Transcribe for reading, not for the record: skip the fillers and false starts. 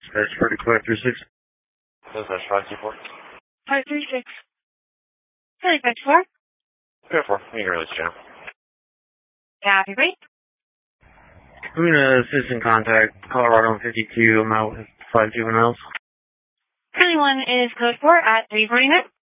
That's pretty quick. 36. That's 524. 536. 3524. 34. You can release channel. Copy, great. I'm gonna assistant contact Colorado 52. I'm out with 5 juveniles. 21 is code 4 at 349.